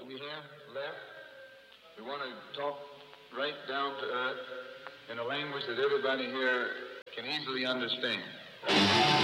that we have left, we want to talk right down to earth in a language that everybody here can easily understand.